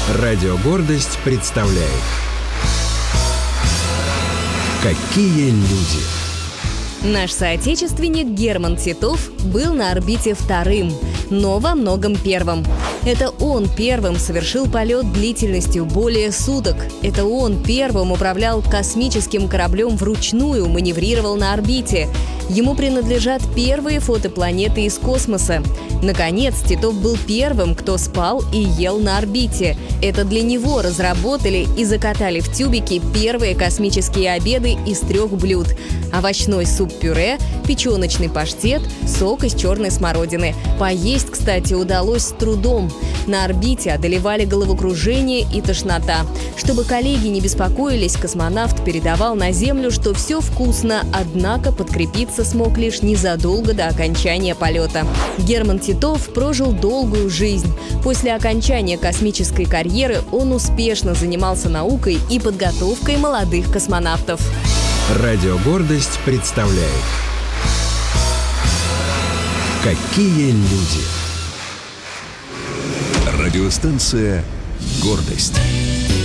Радио «Гордость» представляет «Какие люди». Наш соотечественник Герман Титов был на орбите вторым, но во многом первым. Это он первым совершил полет длительностью более суток. Это он первым управлял космическим кораблем вручную, маневрировал на орбите. Ему принадлежат первые фотопланеты из космоса. Наконец, Титов был первым, кто спал и ел на орбите. Это для него разработали и закатали в тюбики первые космические обеды из 3 блюд: овощной суп-пюре, печеночный паштет, сок из черной смородины. Поесть, кстати, удалось с трудом. На орбите одолевали головокружение и тошнота. Чтобы коллеги не беспокоились, космонавт передавал на Землю, что все вкусно, однако подкрепиться смог лишь незадолго до окончания полета. Герман Титов прожил долгую жизнь. После окончания космической карьеры он успешно занимался наукой и подготовкой молодых космонавтов. Радио «Гордость» представляет «Какие люди». Радиостанция «Гордость».